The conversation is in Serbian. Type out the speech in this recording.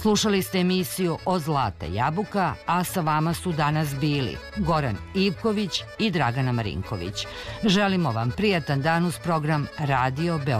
Slušali ste emisiju O Zlata jabuka, a sa vama su danas bili Goran Ivković i Dragana Marinković. Želimo vam prijatan dan uz program Radio Beograd.